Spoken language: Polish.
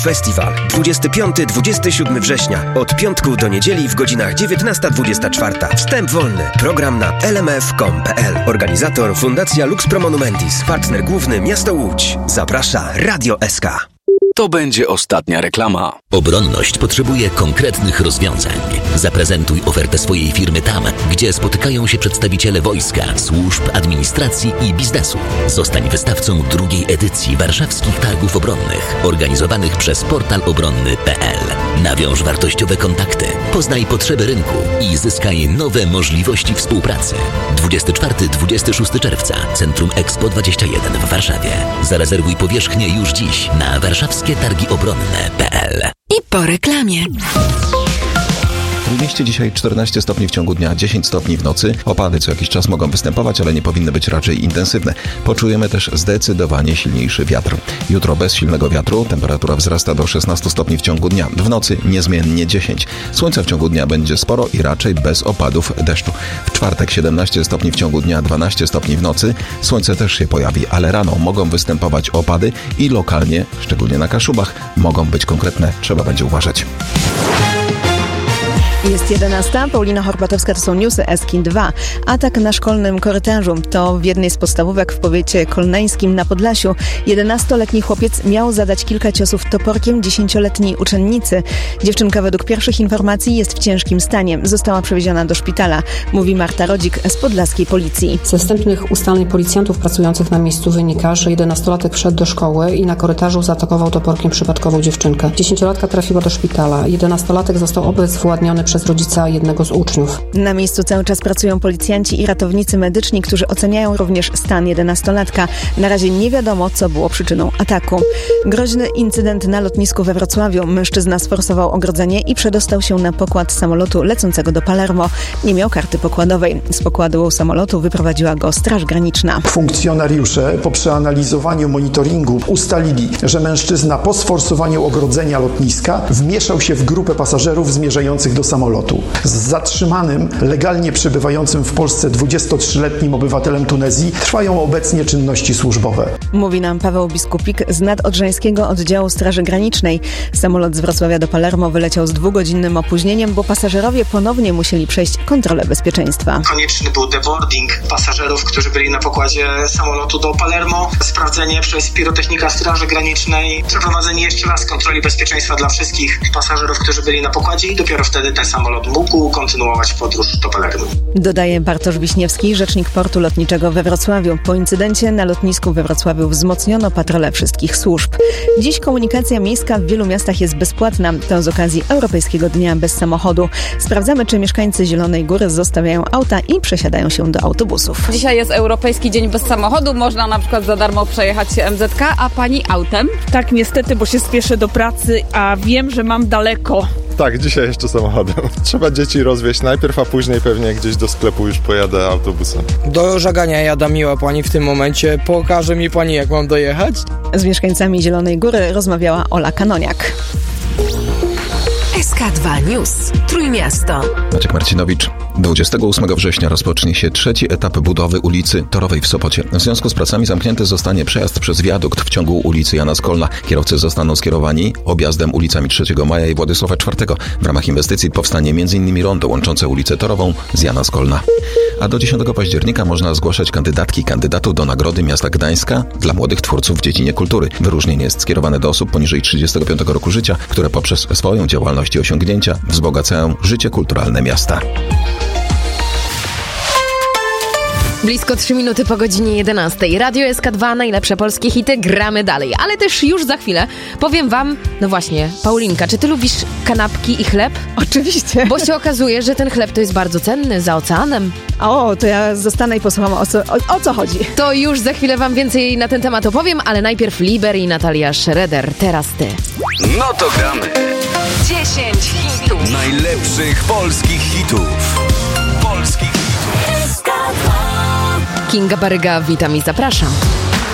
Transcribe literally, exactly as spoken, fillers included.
Festiwal dwudziestego piątego do dwudziestego siódmego września. Od piątku do niedzieli w godzinach dziewiętnasta dwudziesta czwarta. Wstęp wolny. Program na l m f kropka com kropka p l. Organizator Fundacja Lux Pro Monumentis. Partner główny Miasto Łódź. Zaprasza Radio S K. To będzie ostatnia reklama. Obronność potrzebuje konkretnych rozwiązań. Zaprezentuj ofertę swojej firmy tam, gdzie spotykają się przedstawiciele wojska, służb, administracji i biznesu. Zostań wystawcą drugiej edycji Warszawskich Targów Obronnych, organizowanych przez portal obronny kropka p l. Nawiąż wartościowe kontakty, poznaj potrzeby rynku i zyskaj nowe możliwości współpracy. dwudziestego czwartego do dwudziestego szóstego czerwca, Centrum Expo dwadzieścia jeden w Warszawie. Zarezerwuj powierzchnię już dziś na warszawskie targi obronne kropka p l. I po reklamie. W mieście dzisiaj czternaście stopni w ciągu dnia, dziesięć stopni w nocy. Opady co jakiś czas mogą występować, ale nie powinny być raczej intensywne. Poczujemy też zdecydowanie silniejszy wiatr. Jutro bez silnego wiatru, temperatura wzrasta do szesnastu stopni w ciągu dnia. W nocy niezmiennie dziesięć. Słońca w ciągu dnia będzie sporo i raczej bez opadów deszczu. W czwartek siedemnaście stopni w ciągu dnia, dwanaście stopni w nocy. Słońce też się pojawi, ale rano mogą występować opady i lokalnie, szczególnie na Kaszubach, mogą być konkretne. Trzeba będzie uważać. Jest jedenasta. Paulina Horbatowska, to są newsy S K I dwa. Atak na szkolnym korytarzu. To w jednej z podstawówek w powiecie kolneńskim na Podlasiu. jedenastoletni chłopiec miał zadać kilka ciosów toporkiem dziesięcioletniej uczennicy. Dziewczynka według pierwszych informacji jest w ciężkim stanie. Została przewieziona do szpitala, mówi Marta Rodzik z podlaskiej policji. Ze wstępnych ustaleń policjantów pracujących na miejscu wynika, że jedenastolatek wszedł do szkoły i na korytarzu zaatakował toporkiem przypadkową dziewczynkę. Dziesięciolatka trafiła do szpitala. jedenastolatek został obezwładniony przez rodzica jednego z uczniów. Na miejscu cały czas pracują policjanci i ratownicy medyczni, którzy oceniają również stan jedenastolatka. Na razie nie wiadomo, co było przyczyną ataku. Groźny incydent na lotnisku we Wrocławiu. Mężczyzna sforsował ogrodzenie i przedostał się na pokład samolotu lecącego do Palermo. Nie miał karty pokładowej. Z pokładu samolotu wyprowadziła go Straż Graniczna. Funkcjonariusze po przeanalizowaniu monitoringu ustalili, że mężczyzna po sforsowaniu ogrodzenia lotniska wmieszał się w grupę pasażerów zmierzających do samolotu. Z zatrzymanym, legalnie przebywającym w Polsce dwudziestotrzyletnim obywatelem Tunezji trwają obecnie czynności służbowe. Mówi nam Paweł Biskupik z Nadodrzańskiego Oddziału Straży Granicznej. Samolot z Wrocławia do Palermo wyleciał z dwugodzinnym opóźnieniem, bo pasażerowie ponownie musieli przejść kontrolę bezpieczeństwa. Konieczny był deboarding pasażerów, którzy byli na pokładzie samolotu do Palermo, sprawdzenie przez pirotechnika Straży Granicznej, przeprowadzenie jeszcze raz kontroli bezpieczeństwa dla wszystkich pasażerów, którzy byli na pokładzie i dopiero wtedy ten samolot mógł kontynuować podróż do Palermo. Dodaje Bartosz Wiśniewski, rzecznik portu lotniczego we Wrocławiu. Po incydencie na lotnisku we Wrocławiu wzmocniono patrole wszystkich służb. Dziś komunikacja miejska w wielu miastach jest bezpłatna. To z okazji Europejskiego Dnia Bez Samochodu. Sprawdzamy, czy mieszkańcy Zielonej Góry zostawiają auta i przesiadają się do autobusów. Dzisiaj jest Europejski Dzień Bez Samochodu. Można na przykład za darmo przejechać się M Z K, a pani autem? Tak, niestety, bo się spieszę do pracy, a wiem, że mam daleko. Tak, dzisiaj jeszcze samochodem. Trzeba dzieci rozwieźć najpierw, a później pewnie gdzieś do sklepu już pojadę autobusem. Do Żagania jada miła pani w tym momencie. Pokaże mi pani, jak mam dojechać? Z mieszkańcami Zielonej Góry rozmawiała Ola Kanoniak. S K dwa News. Trójmiasto. Maciek Marcinowicz. dwudziestego ósmego września rozpocznie się trzeci etap budowy ulicy Torowej w Sopocie. W związku z pracami zamknięty zostanie przejazd przez wiadukt w ciągu ulicy Jana Skolna. Kierowcy zostaną skierowani objazdem ulicami trzeciego maja i Władysława czwartego. W ramach inwestycji powstanie m.in. rondo łączące ulicę Torową z Jana Skolna. A do dziesiątego października można zgłaszać kandydatki kandydatów do Nagrody Miasta Gdańska dla młodych twórców w dziedzinie kultury. Wyróżnienie jest skierowane do osób poniżej trzydziestego piątego roku życia, które poprzez swoją działalność i osiągnięcia wzbogacają życie kulturalne miasta. Blisko trzy minuty po godzinie jedenastej. Radio S K dwa, najlepsze polskie hity, gramy dalej. Ale też już za chwilę powiem wam, no właśnie, Paulinka, czy ty lubisz kanapki i chleb? Oczywiście. Bo się okazuje, że ten chleb to jest bardzo cenny, za oceanem. O, to ja zostanę i posłucham, o co, o, o co chodzi. To już za chwilę wam więcej na ten temat opowiem, ale najpierw Liber i Natalia Schroeder. Teraz ty. No to gramy. dziesięć hitów. Najlepszych polskich hitów. Polskich hitów. Kinga Baryga, witam i zapraszam.